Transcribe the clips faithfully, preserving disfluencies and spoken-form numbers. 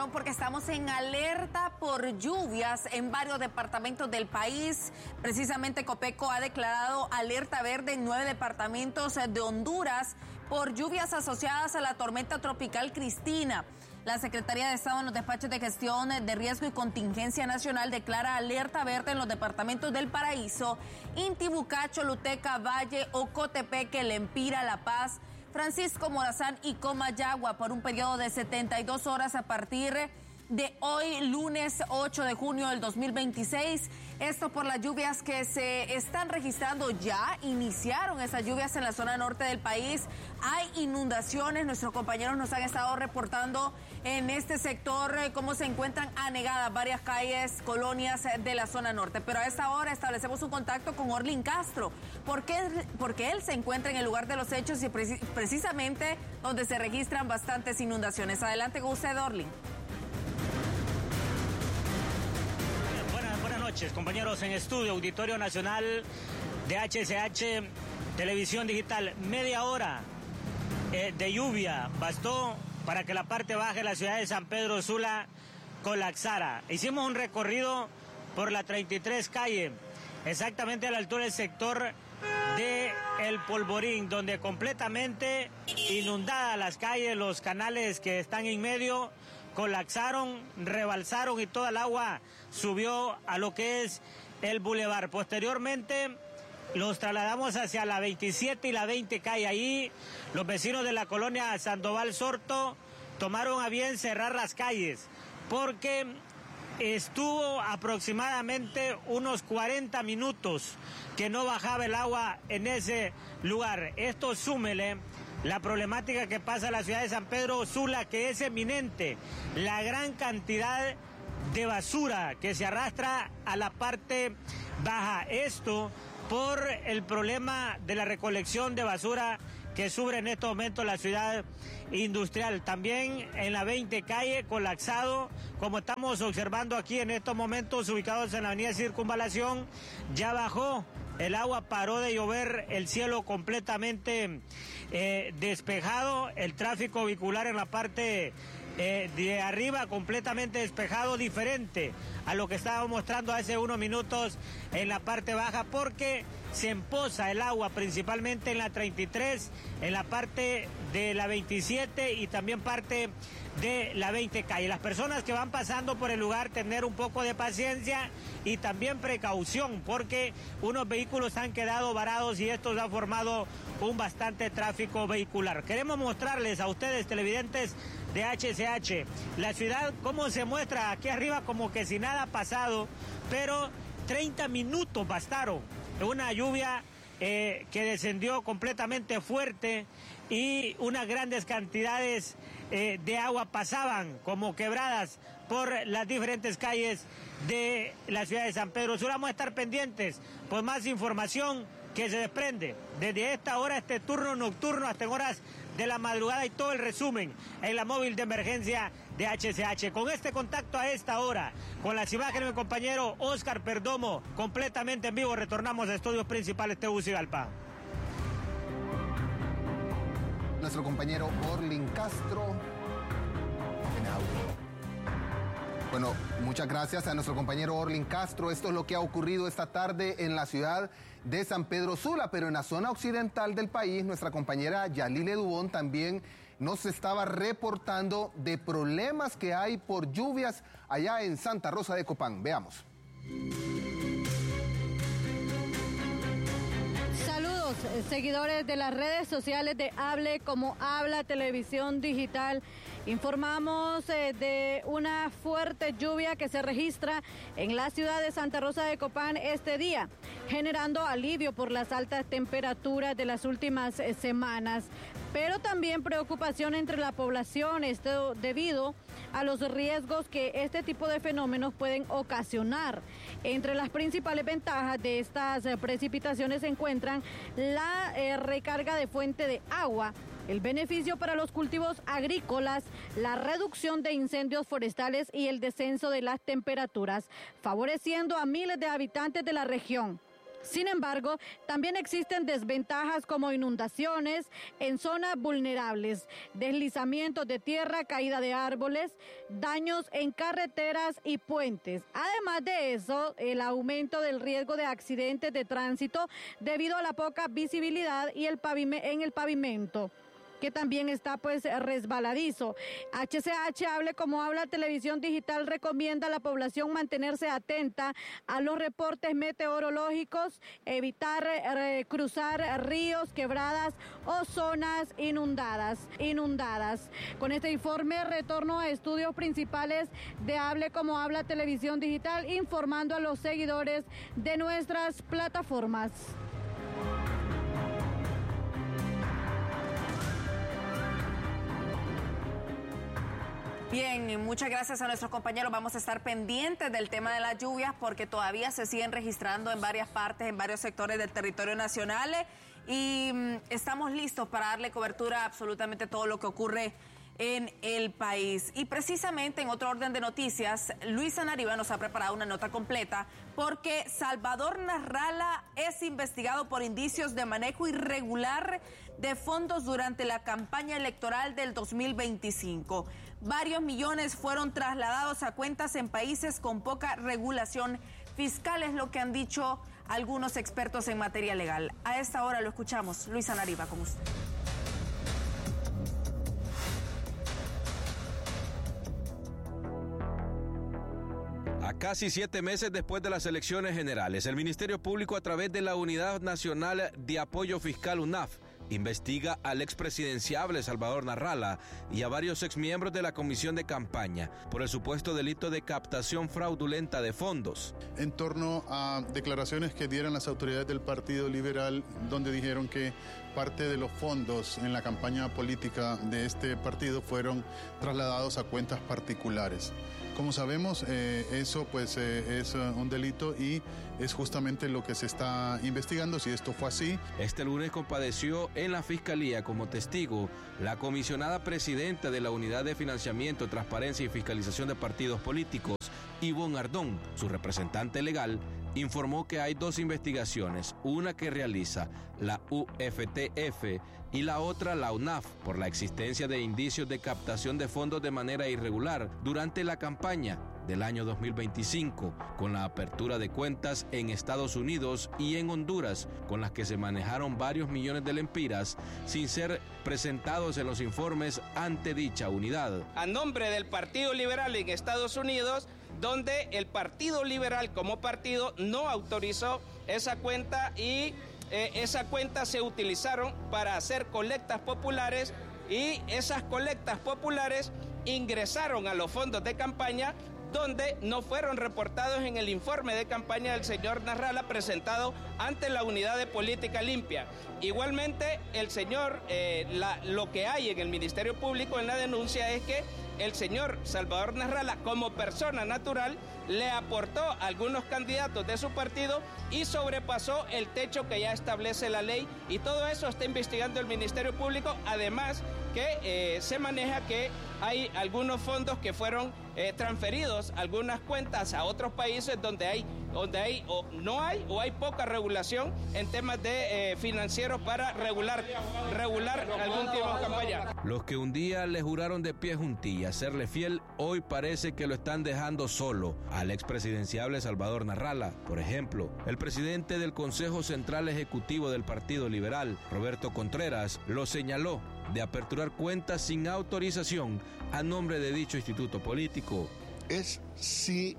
atención porque estamos en alerta por lluvias en varios departamentos del país. Precisamente Copeco ha declarado alerta verde en nueve departamentos de Honduras por lluvias asociadas a la tormenta tropical Cristina. La Secretaría de Estado en los despachos de gestión de riesgo y contingencia nacional declara alerta verde en los departamentos del Paraíso, Intibucá, Choluteca, Valle, Ocotepeque, Lempira, La Paz, Francisco Morazán y Comayagua por un periodo de setenta y dos horas a partir de hoy, lunes ocho de junio del dos mil veintiséis. Esto por las lluvias que se están registrando ya. Iniciaron esas lluvias en la zona norte del país. Hay inundaciones. Nuestros compañeros nos han estado reportando en este sector eh, cómo se encuentran anegadas varias calles, colonias eh, de la zona norte. Pero a esta hora establecemos un contacto con Orlin Castro, porque, porque él se encuentra en el lugar de los hechos y preci- precisamente donde se registran bastantes inundaciones. Adelante con usted, Orlin. Buenas noches, compañeros en estudio, Auditorio Nacional de H S H, Televisión Digital. Media hora eh, de lluvia bastó para que la parte baja de la ciudad de San Pedro Sula colapsara. Hicimos un recorrido por la treinta y tres calle, exactamente a la altura del sector de El Polvorín, donde completamente inundadas las calles, los canales que están en medio colapsaron, rebalsaron y toda el agua subió a lo que es el bulevar. Posteriormente los trasladamos hacia la veintisiete y la veinte calle. Ahí los vecinos de la colonia Sandoval Sorto tomaron a bien cerrar las calles porque estuvo aproximadamente unos cuarenta minutos que no bajaba el agua en ese lugar. Esto súmele la problemática que pasa en la ciudad de San Pedro Sula, que es eminente, la gran cantidad de basura que se arrastra a la parte baja. Esto por el problema de la recolección de basura que sufre en estos momentos la ciudad industrial. También en la veinte calle colapsado, como estamos observando aquí en estos momentos, ubicados en la avenida Circunvalación, ya bajó el agua, paró de llover, el cielo completamente eh, despejado, el tráfico vehicular en la parte eh, de arriba completamente despejado, diferente a lo que estábamos mostrando hace unos minutos en la parte baja, porque se empoza el agua principalmente en la treinta y tres, en la parte de la veintisiete y también parte de la veinte calle. Las personas que van pasando por el lugar, tener un poco de paciencia y también precaución, porque unos vehículos han quedado varados y estos han formado un bastante tráfico vehicular. Queremos mostrarles a ustedes, televidentes de H S H, la ciudad cómo se muestra aquí arriba, como que si nada ha pasado, pero treinta minutos bastaron. Una lluvia eh, que descendió completamente fuerte y unas grandes cantidades eh, de agua pasaban como quebradas por las diferentes calles de la ciudad de San Pedro Sula. Vamos a estar pendientes por más información que se desprende desde esta hora, este turno nocturno hasta en horas de la madrugada, y todo el resumen en la móvil de emergencia de H S H. Con este contacto a esta hora, con las imágenes de mi compañero Oscar Perdomo, completamente en vivo, retornamos a estudios principales Tegucigalpa. Nuestro compañero Orlin Castro en audio. Bueno, muchas gracias a nuestro compañero Orlin Castro. Esto es lo que ha ocurrido esta tarde en la ciudad de San Pedro Sula, pero en la zona occidental del país, nuestra compañera Yalile Dubón también nos estaba reportando de problemas que hay por lluvias allá en Santa Rosa de Copán. Veamos. Saludos, seguidores de las redes sociales de Hable Como Habla Televisión Digital. Informamos eh, de una fuerte lluvia que se registra en la ciudad de Santa Rosa de Copán este día, generando alivio por las altas temperaturas de las últimas eh, semanas, pero también preocupación entre la población, esto debido a los riesgos que este tipo de fenómenos pueden ocasionar. Entre las principales ventajas de estas eh, precipitaciones se encuentran la eh, recarga de fuente de agua, el beneficio para los cultivos agrícolas, la reducción de incendios forestales y el descenso de las temperaturas, favoreciendo a miles de habitantes de la región. Sin embargo, también existen desventajas como inundaciones en zonas vulnerables, deslizamientos de tierra, caída de árboles, daños en carreteras y puentes. Además de eso, el aumento del riesgo de accidentes de tránsito debido a la poca visibilidad y el pavime- en el pavimento, que también está pues resbaladizo. H C H Hable como Habla Televisión Digital recomienda a la población mantenerse atenta a los reportes meteorológicos, evitar eh, cruzar ríos, quebradas o zonas inundadas, inundadas. Con este informe retorno a estudios principales de Hable como Habla Televisión Digital, informando a los seguidores de nuestras plataformas. Bien, muchas gracias a nuestros compañeros. Vamos a estar pendientes del tema de las lluvias porque todavía se siguen registrando en varias partes, en varios sectores del territorio nacional y mm, estamos listos para darle cobertura a absolutamente todo lo que ocurre en el país. Y precisamente en otro orden de noticias, Luisa Nariva nos ha preparado una nota completa porque Salvador Narrala es investigado por indicios de manejo irregular de fondos durante la campaña electoral del dos mil veinticinco. Varios millones fueron trasladados a cuentas en países con poca regulación fiscal, es lo que han dicho algunos expertos en materia legal. A esta hora lo escuchamos. Luisa Nariva, con usted. A casi siete meses después de las elecciones generales, el Ministerio Público, a través de la Unidad Nacional de Apoyo Fiscal U N A F, investiga al expresidenciable Salvador Narrala y a varios exmiembros de la Comisión de Campaña por el supuesto delito de captación fraudulenta de fondos. En torno a declaraciones que dieron las autoridades del Partido Liberal, donde dijeron que parte de los fondos en la campaña política de este partido fueron trasladados a cuentas particulares. Como sabemos, eh, eso pues eh, es uh, un delito y es justamente lo que se está investigando, si esto fue así. Este lunes compadeció en la Fiscalía como testigo la comisionada presidenta de la Unidad de Financiamiento, Transparencia y Fiscalización de Partidos Políticos, Ivonne Ardón. Su representante legal informó que hay dos investigaciones, una que realiza la U F T F y la otra la U N A F por la existencia de indicios de captación de fondos de manera irregular durante la campaña del año dos mil veinticinco, con la apertura de cuentas en Estados Unidos y en Honduras, con las que se manejaron varios millones de lempiras sin ser presentados en los informes ante dicha unidad. A nombre del Partido Liberal en Estados Unidos, donde el Partido Liberal como partido no autorizó esa cuenta y eh, esa cuenta se utilizaron para hacer colectas populares y esas colectas populares ingresaron a los fondos de campaña donde no fueron reportados en el informe de campaña del señor Narrala presentado ante la Unidad de Política Limpia. Igualmente, el señor, eh, la, lo que hay en el Ministerio Público en la denuncia es que el señor Salvador Narrala, como persona natural, le aportó a algunos candidatos de su partido y sobrepasó el techo que ya establece la ley, y todo eso está investigando el Ministerio Público. Además que eh, se maneja que hay algunos fondos que fueron eh, transferidos, algunas cuentas a otros países donde hay, donde hay o no hay o hay poca regulación en temas de eh, financieros para regular, regular algún tipo de campaña. Los que un día le juraron de pie juntilla serle fiel, hoy parece que lo están dejando solo al expresidenciable Salvador Narrala. Por ejemplo, el presidente del Consejo Central Ejecutivo del Partido Liberal, Roberto Contreras, lo señaló de aperturar cuentas sin autorización a nombre de dicho instituto político. Es si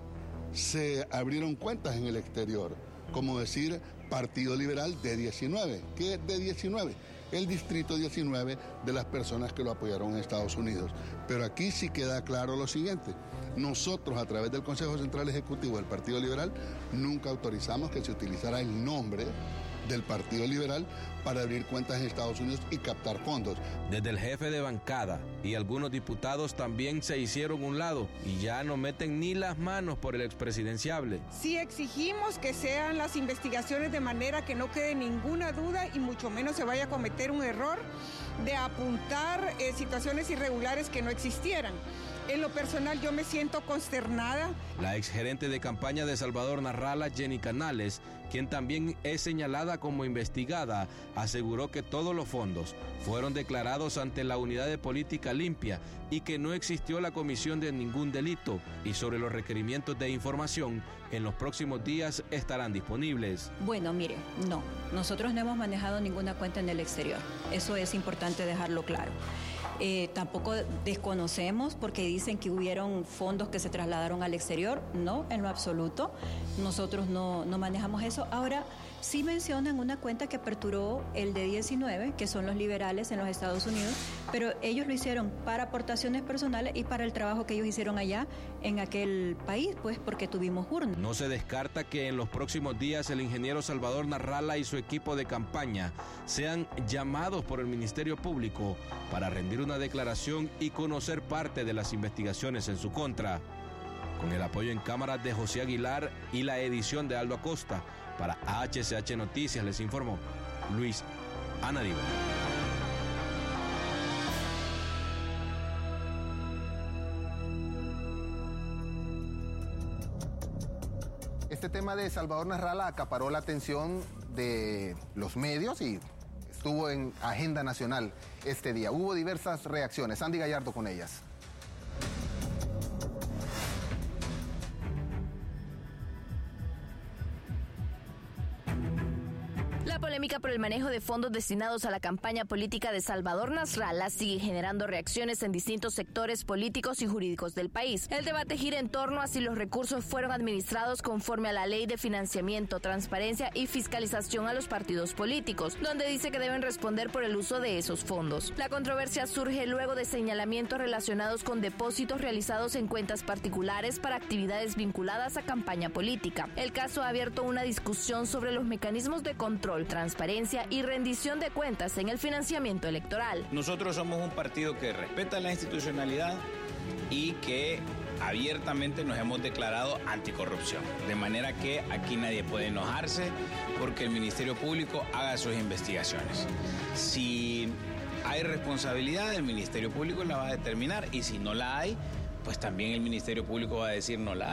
se abrieron cuentas en el exterior, como decir Partido Liberal D diecinueve. ¿Qué es D diecinueve? El distrito diecinueve de las personas que lo apoyaron en Estados Unidos. Pero aquí sí queda claro lo siguiente: nosotros, a través del Consejo Central Ejecutivo del Partido Liberal, nunca autorizamos que se utilizara el nombre del Partido Liberal para abrir cuentas en Estados Unidos y captar fondos. Desde el jefe de bancada y algunos diputados también se hicieron un lado y ya no meten ni las manos por el expresidenciable. Sí exigimos que sean las investigaciones de manera que no quede ninguna duda y mucho menos se vaya a cometer un error de apuntar eh, situaciones irregulares que no existieran. En lo personal yo me siento consternada. La exgerente de campaña de Salvador Narrala, Jenny Canales, quien también es señalada como investigada, aseguró que todos los fondos fueron declarados ante la Unidad de Política Limpia y que no existió la comisión de ningún delito, y sobre los requerimientos de información en los próximos días estarán disponibles. Bueno, mire, no, nosotros no hemos manejado ninguna cuenta en el exterior, eso es importante dejarlo claro. Eh, tampoco desconocemos porque dicen que hubieron fondos que se trasladaron al exterior. No, en lo absoluto. Nosotros no, no manejamos eso. Ahora, sí mencionan una cuenta que aperturó el D diecinueve, que son los liberales en los Estados Unidos, pero ellos lo hicieron para aportaciones personales y para el trabajo que ellos hicieron allá en aquel país, pues porque tuvimos urnas. No se descarta que en los próximos días el ingeniero Salvador Narrala y su equipo de campaña sean llamados por el Ministerio Público para rendir una declaración y conocer parte de las investigaciones en su contra. Con el apoyo en cámara de José Aguilar y la edición de Aldo Acosta, para H C H Noticias les informó Luis Anadivo. Este tema de Salvador Narrala acaparó la atención de los medios y estuvo en agenda nacional este día. Hubo diversas reacciones. Andy Gallardo con ellas. La polémica por el manejo de fondos destinados a la campaña política de Salvador Nasrallah sigue generando reacciones en distintos sectores políticos y jurídicos del país. El debate gira en torno a si los recursos fueron administrados conforme a la Ley de Financiamiento, Transparencia y Fiscalización a los partidos políticos, donde dice que deben responder por el uso de esos fondos. La controversia surge luego de señalamientos relacionados con depósitos realizados en cuentas particulares para actividades vinculadas a campaña política. El caso ha abierto una discusión sobre los mecanismos de control, transparencia y rendición de cuentas en el financiamiento electoral. Nosotros somos un partido que respeta la institucionalidad y que abiertamente nos hemos declarado anticorrupción. De manera que aquí nadie puede enojarse porque el Ministerio Público haga sus investigaciones. Si hay responsabilidad, el Ministerio Público la va a determinar, y si no la hay, pues también el Ministerio Público va a decir no la hay.